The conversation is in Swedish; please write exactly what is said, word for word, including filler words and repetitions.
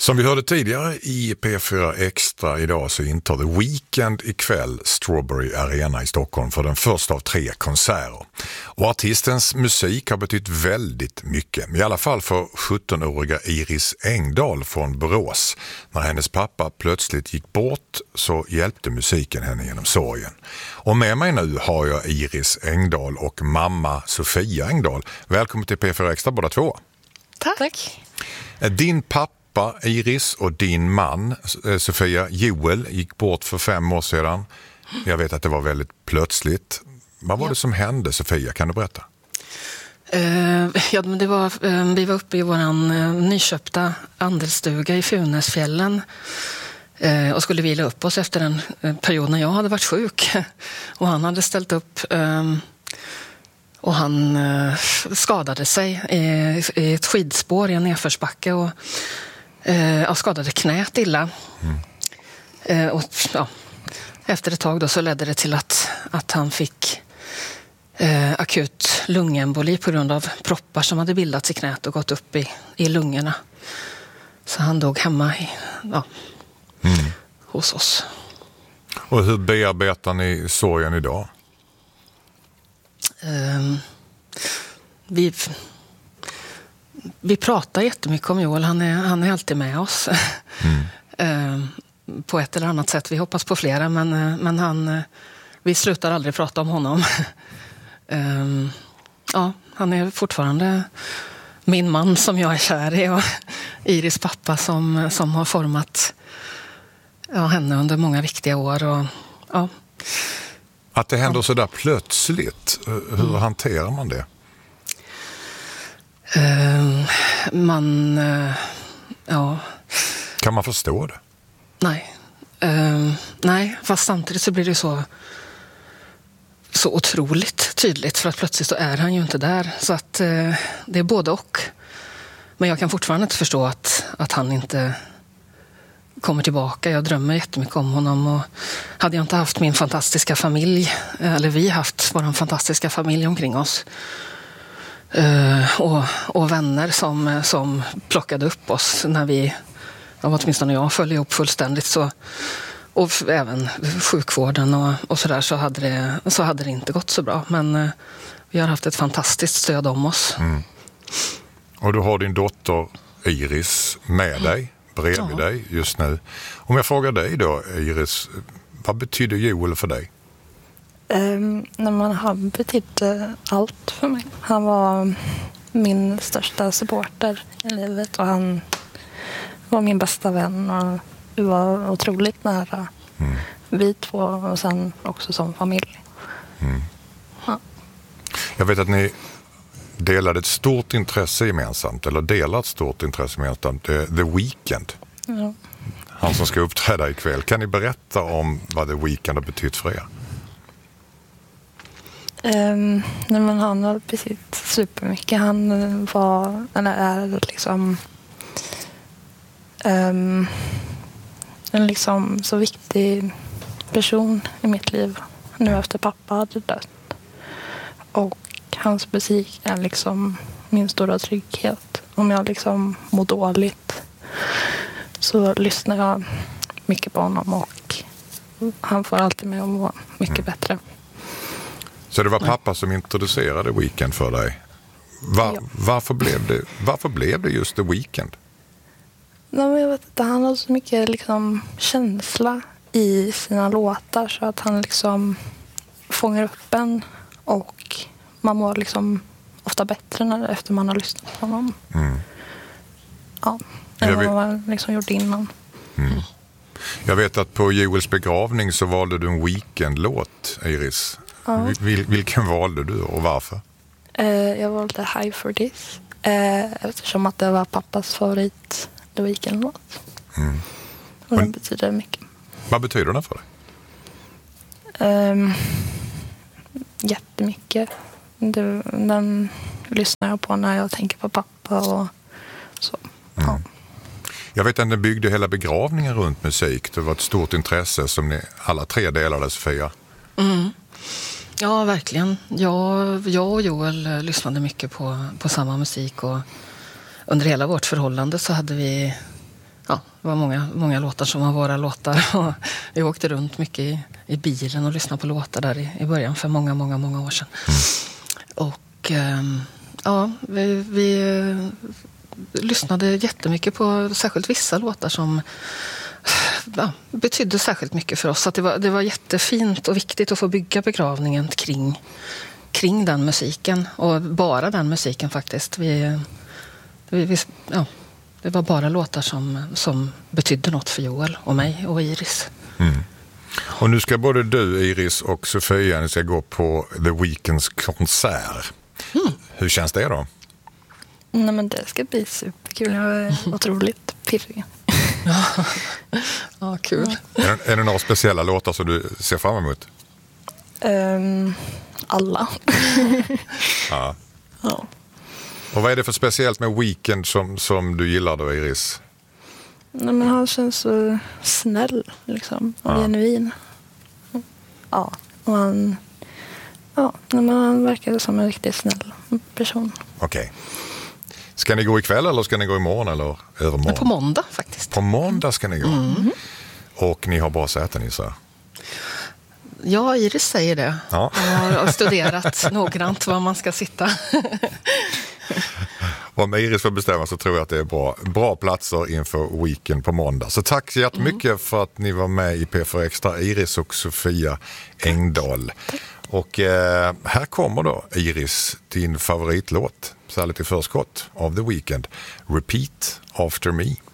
Som vi hörde tidigare i P fyra Extra idag så intar The Weeknd ikväll Strawberry Arena i Stockholm för den första av tre konserter. Och artistens musik har betytt väldigt mycket, i alla fall för sjuttonåriga Iris Engdahl från Borås. När hennes pappa plötsligt gick bort så hjälpte musiken henne genom sorgen. Och med mig nu har jag Iris Engdahl och mamma Sofia Engdahl. Välkommen till P fyra Extra båda två. Tack. Din pappa Iris och din man Sofia, Joel, gick bort för fem år sedan. Jag vet att det var väldigt plötsligt. Vad var ja. det som hände, Sofia? Kan du berätta? Uh, ja, men det var, uh, vi var uppe i våran uh, nyköpta andelsstuga i Funäsfjällen uh, och skulle vila upp oss efter en uh, period när jag hade varit sjuk. Och han hade ställt upp uh, och han uh, skadade sig i, i ett skidspår i en nedförsbacke och Uh, jag skadade knät illa. Mm. Uh, och, ja, efter ett tag då så ledde det till att, att han fick uh, akut lungemboli på grund av proppar som hade bildats i knät och gått upp i, i lungorna. Så han dog hemma i, ja, mm. hos oss. Och hur bearbetar ni sorgen idag? Uh, vi... Vi pratar jättemycket om Joel. Han är, han är alltid med oss. Mm. På ett eller annat sätt. Vi hoppas på flera. Men, men han, vi slutar aldrig prata om honom. Ja, han är fortfarande min man som jag är kär i. Och Iris pappa som, som har format ja, henne under många viktiga år. Och, ja. Att det händer så där plötsligt. Hur mm. hanterar man det? Uh, man, uh, ja. Kan man förstå det? Nej. Uh, nej, fast samtidigt så blir det så så otroligt tydligt för att plötsligt så är han ju inte där. Så att uh, det är både och. Men jag kan fortfarande inte förstå att, att han inte kommer tillbaka. Jag drömmer jättemycket om honom och hade jag inte haft min fantastiska familj, eller vi haft vår fantastiska familj omkring oss Uh, och, och vänner som, som plockade upp oss när vi, åtminstone jag, föll ihop fullständigt så, och f- även sjukvården och, och sådär så hade, det, så hade det inte gått så bra. Men uh, vi har haft ett fantastiskt stöd om oss. Mm. Och du har din dotter Iris med dig, bredvid ja. dig just nu. Om jag frågar dig då, Iris, vad betyder Joel för dig? Um, när man har betytt uh, allt för mig. Han var min största supporter i livet och han var min bästa vän och vi var otroligt nära. Mm. Vi två och sen också som familj. Mm. Ja. Jag vet att ni delade ett stort intresse gemensamt, eller delar ett stort intresse gemensamt, The Weeknd. Ja. Han som ska uppträda ikväll. Kan ni berätta om vad The Weeknd har betytt för er? Um, nej men han har betytt supermycket. Han var, eller är liksom um, en liksom så viktig person i mitt liv nu efter pappa hade dött. Och hans musik är liksom min stora trygghet. Om jag liksom mår dåligt så lyssnar jag mycket på honom och han får alltid med att må mycket mm. bättre. Så det var pappa som introducerade Weeknd för dig. Var, ja. varför, blev det, varför blev det just The Weeknd? Nej, men jag vet inte, han har så mycket liksom känsla i sina låtar så att han liksom fångar upp en och man mår liksom ofta bättre när, efter man har lyssnat på honom. Mm. Ja, än vad man liksom gjort innan. Mm. Jag vet att på Joels begravning så valde du en Weeknd-låt, Iris. Ja. Vil, vilken valde du och varför? Uh, jag valde High for This. Uh, eftersom att det var pappas favorit The Weeknd-låt. Mm. Och den betyder mycket. Vad betyder den för dig? Um, jättemycket. Det, den lyssnar jag på när jag tänker på pappa och så. Mm. Ja. Jag vet att ni byggde hela begravningen runt musik. Det var ett stort intresse som ni alla tre delade, Sofia. Mm. Ja, verkligen. Jag, jag och Joel lyssnade mycket på, på samma musik och under hela vårt förhållande så hade vi ja, det var många, många låtar som var våra låtar. Och vi åkte runt mycket i, i bilen och lyssnade på låtar där i, i början för många, många, många år sedan. Mm. Och um, ja, vi, vi uh, lyssnade jättemycket på särskilt vissa låtar som ja, betydde särskilt mycket för oss. Att det var, det var jättefint och viktigt att få bygga begravningen kring, kring den musiken. Och bara den musiken faktiskt. Vi, vi, vi, ja, det var bara låtar som, som betydde något för Joel och mig och Iris. Mm. Och nu ska både du, Iris, och Sofia ni ska gå på The Weeknds konsert. Mm. Hur känns det då? Nej, men det ska bli superkul. Jag är otroligt pirrig. Ja, ja kul. Ja. Är, är det några speciella låtar som du ser fram emot? Um, alla. Ja. Ja. Och vad är det för speciellt med Weeknd som, som du gillar då, Iris? Nej, men han känns så snäll liksom, och ja. genuin. Ja, och han, ja, men han verkar som en riktigt snäll person. Okej. Okay. Ska ni gå ikväll eller ska ni gå imorgon eller övermorgon? På måndag faktiskt. På måndag ska ni gå. Mm. Och ni har bra säten i så. Ja, Iris säger det. Ja. Jag har studerat noggrant var man ska sitta. Om Iris får bestämma så tror jag att det är bra, bra platser inför Weeknd på måndag. Så tack så jättemycket mm. för att ni var med i P fyra Extra, Iris och Sofia Engdahl. Och eh, här kommer då Iris, din favoritlåt, så här lite förskott av The Weeknd. Repeat After Me.